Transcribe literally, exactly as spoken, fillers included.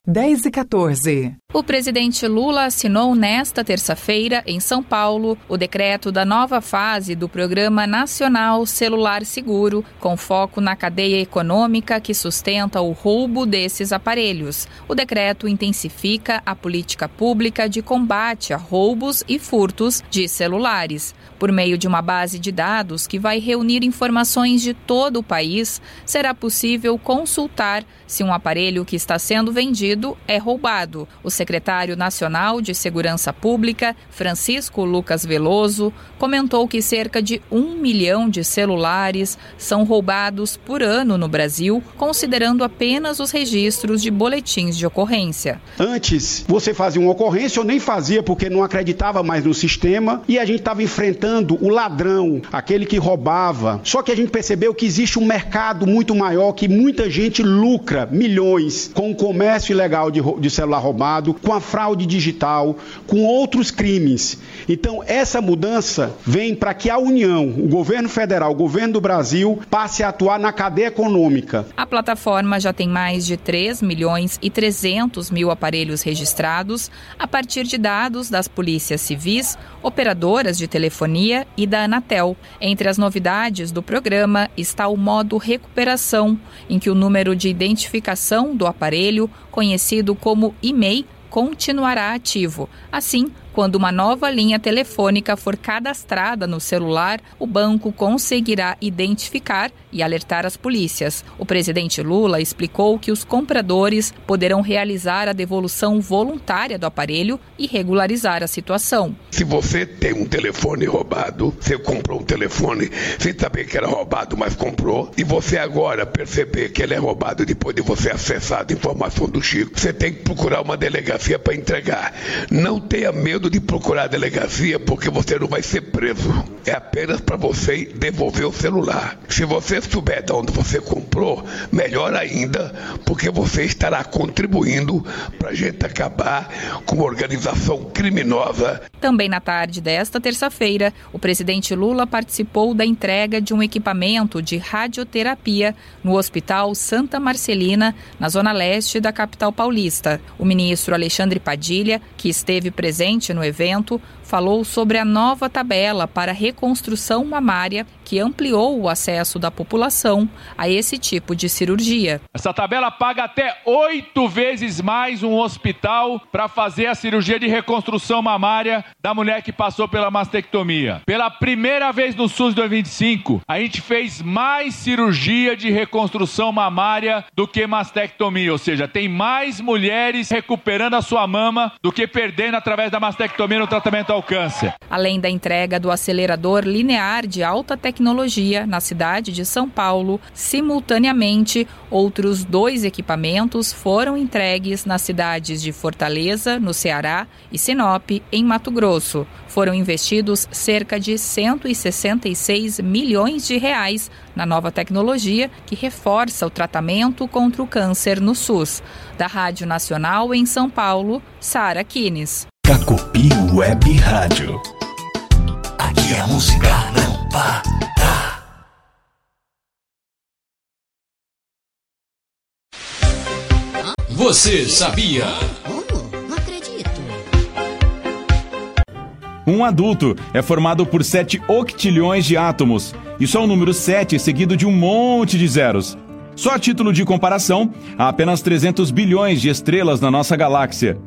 dez e quatorze. O presidente Lula assinou nesta terça-feira, em São Paulo, o decreto da nova fase do Programa Nacional Celular Seguro, com foco na cadeia econômica que sustenta o roubo desses aparelhos. O decreto intensifica a política pública de combate a roubos e furtos de celulares. Por meio de uma base de dados que vai reunir informações de todo o país, será possível consultar se um aparelho que está sendo vendido é roubado. O secretário nacional de Segurança Pública, Francisco Lucas Veloso, comentou que cerca de um milhão de celulares são roubados por ano no Brasil, considerando apenas os registros de boletins de ocorrência. Antes, você fazia uma ocorrência ou nem fazia porque não acreditava mais no sistema e a gente estava enfrentando o ladrão, aquele que roubava. Só que a gente percebeu que existe um mercado muito maior, que muita gente lucra milhões com o comércio ilegal de, de celular roubado, com a fraude digital, com outros crimes. Então, essa mudança vem para que a União, o governo federal, o governo do Brasil, passe a atuar na cadeia econômica. A plataforma já tem mais de três milhões e trezentos mil aparelhos registrados a partir de dados das polícias civis, operadoras de telefonia e da Anatel. Entre as novidades do programa está o modo recuperação, em que o número de identificação do aparelho, conhecido como I M E I, continuará ativo. Assim, quando uma nova linha telefônica for cadastrada no celular, o banco conseguirá identificar e alertar as polícias. O presidente Lula explicou que os compradores poderão realizar a devolução voluntária do aparelho e regularizar a situação. Se você tem um telefone roubado, você comprou um telefone sem saber que era roubado, mas comprou, e você agora perceber que ele é roubado depois de você acessar a informação do Chico, você tem que procurar uma delegacia para entregar. Não tenha medo de procurar a delegacia, porque você não vai ser preso. É apenas para você devolver o celular. Se você souber de onde você comprou, melhor ainda, porque você estará contribuindo para a gente acabar com uma organização criminosa. Também na tarde desta terça-feira, o presidente Lula participou da entrega de um equipamento de radioterapia no Hospital Santa Marcelina, na zona leste da capital paulista. O ministro Alexandre Padilha, que esteve presente no evento, falou sobre a nova tabela para reconstrução mamária que ampliou o acesso da população a esse tipo de cirurgia. Essa tabela paga até oito vezes mais um hospital para fazer a cirurgia de reconstrução mamária da mulher que passou pela mastectomia. Pela primeira vez no SUS dois mil e vinte e cinco, a gente fez mais cirurgia de reconstrução mamária do que mastectomia, ou seja, tem mais mulheres recuperando a sua mama do que perdendo através da mastectomia no tratamento ao câncer. Além da entrega do acelerador linear de alta tecnologia na cidade de São Paulo, simultaneamente, outros dois equipamentos foram entregues nas cidades de Fortaleza, no Ceará, e Sinop, em Mato Grosso. Foram investidos cerca de cento e sessenta e seis milhões de reais na nova tecnologia que reforça o tratamento contra o câncer no SUS. Da Rádio Nacional em São Paulo, Sara Kines. Cacopi Web Rádio. Aqui a música não para. Você sabia? Oh, não acredito. Um adulto é formado por sete octilhões de átomos. Isso é o número sete seguido de um monte de zeros. Só a título de comparação, há apenas trezentos bilhões de estrelas na nossa galáxia.